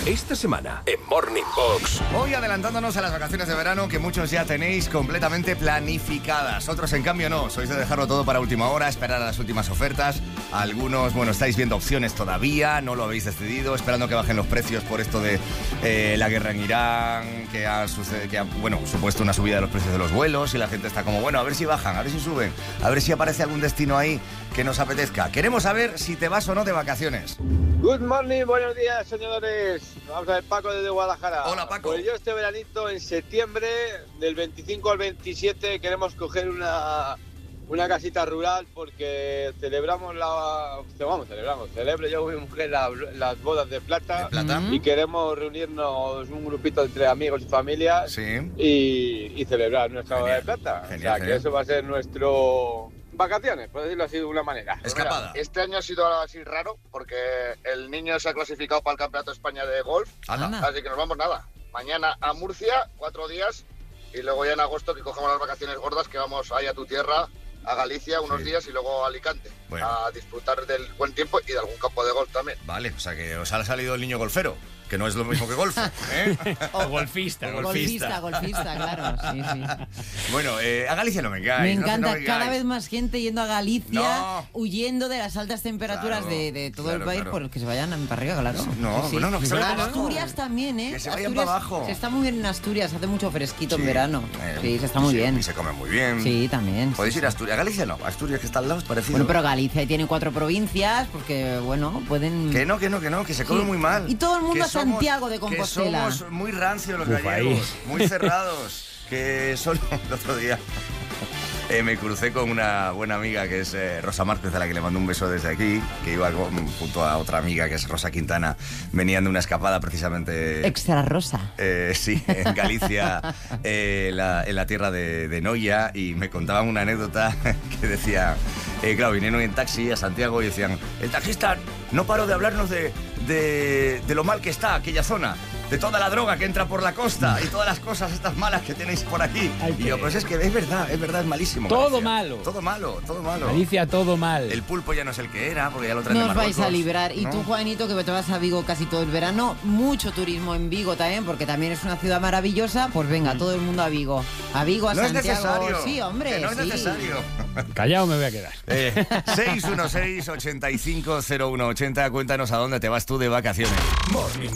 Esta semana en Morning Box. Hoy adelantándonos a las vacaciones de verano que muchos ya tenéis completamente planificadas. Otros, en cambio, no. Sois de dejarlo todo para última hora, esperar a las últimas ofertas. Algunos, estáis viendo opciones todavía, no lo habéis decidido, esperando que bajen los precios por esto de la guerra en Irán, que ha supuesto una subida de los precios de los vuelos y la gente está como, a ver si bajan, a ver si suben, a ver si aparece algún destino ahí que nos apetezca. Queremos saber si te vas o no de vacaciones. Good morning, buenos días, soñadores. Vamos a ver, Paco desde Guadalajara. Hola, Paco. Pues yo este veranito, en septiembre, del 25 al 27, queremos coger una casita rural porque celebro yo y mi mujer las bodas de plata. Y queremos reunirnos un grupito entre amigos y familias y celebrar nuestra boda de plata. Genial, que eso va a ser nuestro... vacaciones, por decirlo así de una manera. Escapada. Este año ha sido así raro porque el niño se ha clasificado para el Campeonato de España de golf. Así que nos vamos mañana a Murcia, 4 días, y luego ya en agosto que cogemos las vacaciones gordas, que vamos ahí a tu tierra, a Galicia unos días y luego a Alicante, a disfrutar del buen tiempo y de algún campo de golf también. Vale, o sea que os ha salido el niño golfero, que no es lo mismo que golf, ¿eh? O golfista, claro. Sí. Bueno, a Galicia no vengáis. Me encanta, no cada vez más gente yendo a Galicia, No. huyendo de las altas temperaturas de todo el país, por que se vayan para arriba, claro. Que se vayan para Asturias abajo. también, ¿eh? Que se vayan Asturias, para abajo. se está muy bien en Asturias, hace mucho fresquito en verano. Sí, se está muy bien. Y se come muy bien. Sí, también. Podéis ir a Asturias. A Galicia no, Asturias, que está al lado, es parecido. Bueno, pero Galicia tiene 4 provincias, porque, pueden... Que no, que se come muy mal. Y todo el mundo Que a Santiago de Compostela. Que somos muy rancios los gallegos, muy cerrados. Que solo el otro día me crucé con una buena amiga que es Rosa Márquez, a la que le mando un beso desde aquí, que iba junto a otra amiga que es Rosa Quintana, venían de una escapada precisamente... Extra Rosa. Sí, en Galicia, en la tierra de Noia, y me contaban una anécdota que decía, claro, vinieron en taxi a Santiago y decían, el taxista no paró de hablarnos de lo mal que está aquella zona, de toda la droga que entra por la costa y todas las cosas estas malas que tenéis por aquí. Y yo, pues es que es verdad, es malísimo. Todo Galicia. malo. Todo malo. Galicia, todo mal. El pulpo ya no es el que era, porque ya lo traen de No os Marruecos. vais a librar. Y ¿no? tú, Juanito, que te vas a Vigo casi todo el verano, mucho turismo en Vigo también, porque también es una ciudad maravillosa. Pues venga, todo el mundo a Vigo. A Vigo, a No Santiago. es necesario. Sí, hombre, que no es sí. necesario. Callado me voy a quedar. 616-850180, cuéntanos a dónde te vas tú de vacaciones. Morning